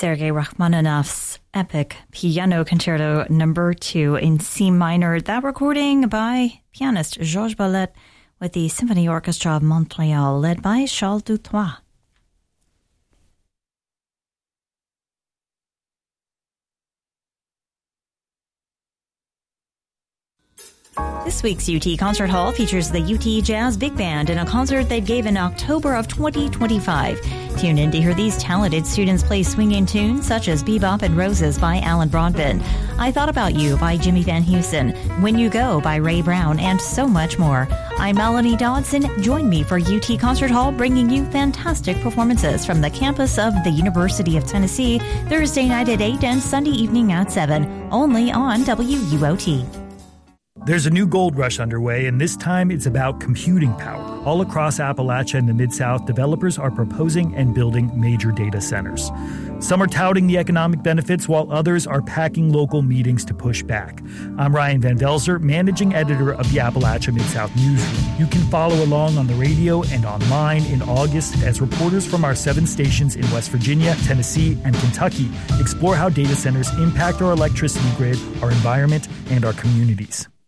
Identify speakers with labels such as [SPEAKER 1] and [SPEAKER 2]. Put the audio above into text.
[SPEAKER 1] Sergei Rachmaninoff's epic Piano Concerto No. 2 in C minor. That recording by pianist Georges Ballet with the Symphony Orchestra of Montreal, led by Charles Dutoit. This week's UT Concert Hall features the UT Jazz Big Band in a concert they gave in October of 2025. Tune in to hear these talented students play swinging tunes such as Bebop and Roses by Alan Broadbent, I Thought About You by Jimmy Van Heusen, When You Go by Ray Brown, and so much more. I'm Melanie Dodson. Join me for UT Concert Hall, bringing you fantastic performances from the campus of the University of Tennessee, Thursday night at 8 and Sunday evening at 7, only on WUOT.
[SPEAKER 2] There's a new gold rush underway, and this time it's about computing power. All across Appalachia and the Mid-South, developers are proposing and building major data centers. Some are touting the economic benefits, while others are packing local meetings to push back. I'm Ryan Van Velzer, managing editor of the Appalachia Mid-South Newsroom. You can follow along on the radio and online in August as reporters from our 7 stations in West Virginia, Tennessee, and Kentucky explore how data centers impact our electricity grid, our environment, and our communities.